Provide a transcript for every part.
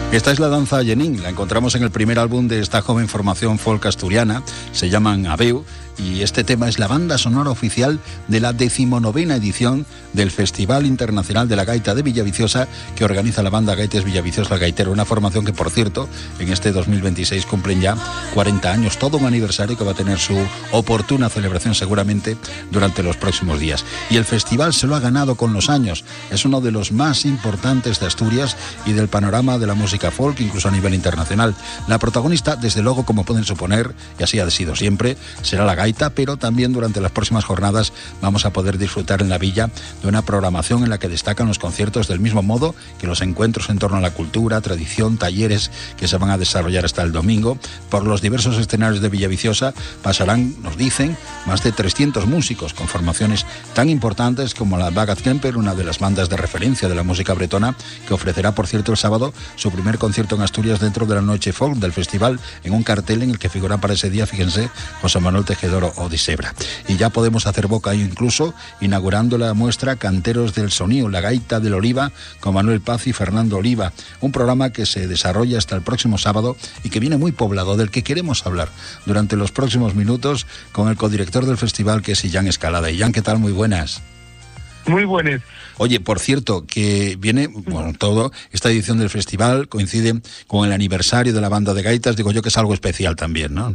Esta es la danza Jenin, la encontramos en el primer álbum de esta joven formación folk asturiana, se llaman Abeu, y este tema es la banda sonora oficial de la 19ª edición del Festival Internacional de la Gaita de Villaviciosa, que organiza la banda Gaites Villaviciosa Gaitero, una formación que, por cierto, en este 2026 cumplen ya 40 años, todo un aniversario que va a tener su oportuna celebración seguramente durante los próximos días. Y el festival se lo ha ganado con los años, es uno de los más importantes de Asturias y del panorama de la música folk, incluso a nivel internacional. La protagonista, desde luego, como pueden suponer, y así ha sido siempre, será la gaita, pero también durante las próximas jornadas vamos a poder disfrutar en la villa de una programación en la que destacan los conciertos del mismo modo que los encuentros en torno a la cultura, tradición, talleres que se van a desarrollar hasta el domingo. Por los diversos escenarios de Villaviciosa pasarán, nos dicen, más de 300 músicos con formaciones tan importantes como la Bagat Kemper, una de las bandas de referencia de la música bretona, que ofrecerá, por cierto, el sábado su primer concierto en Asturias dentro de la noche folk del festival, en un cartel en el que figura para ese día, fíjense, José Manuel Tejedor o Disebra. Y ya podemos hacer boca incluso inaugurando la muestra Canteros del Sonido, la gaita del Oliva, con Manuel Paz y Fernando Oliva, un programa que se desarrolla hasta el próximo sábado y que viene muy poblado, del que queremos hablar durante los próximos minutos con el codirector del festival, que es Illán Escalada. Illán, ¿qué tal? Muy buenas. Muy buenas. Oye, por cierto, que viene, bueno, todo, esta edición del festival coincide con el aniversario de la banda de gaitas, digo yo que es algo especial también, ¿no?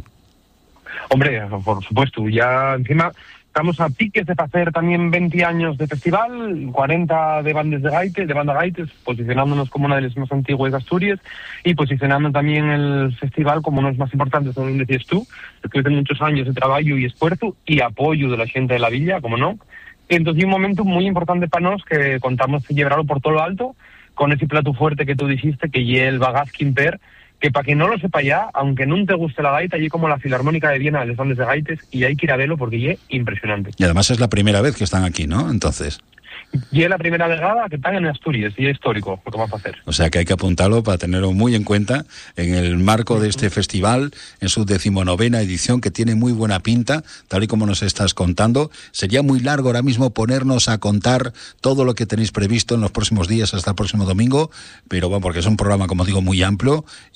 Hombre, por supuesto, ya encima estamos a piques de hacer también 20 años de festival, 40 de bandas de gaites, de banda gaites, posicionándonos como una de las más antiguas de Asturias y posicionando también el festival como uno de los más importantes, como decías tú, después de muchos años de trabajo y esfuerzo y apoyo de la gente de la villa, como no. Entonces, un momento muy importante para nosotros que contamos llevarlo por todo lo alto, con ese plato fuerte que tú dijiste, que es el Bagat Kemper, que para quien no lo sepa ya, aunque no te guste la gaita, allí como la Filarmónica de Viena de los bandes de gaites, y hay que ir a verlo porque es impresionante. Y además es la primera vez que están aquí, ¿no? Entonces... Y es la primera vegada que están en Asturias, y es histórico lo que vamos a hacer. O sea que hay que apuntarlo para tenerlo muy en cuenta en el marco de este festival, en su 19ª edición, que tiene muy buena pinta, tal y como nos estás contando. Sería muy largo ahora mismo ponernos a contar todo lo que tenéis previsto en los próximos días hasta el próximo domingo, pero bueno, porque es un programa, como digo, muy amplio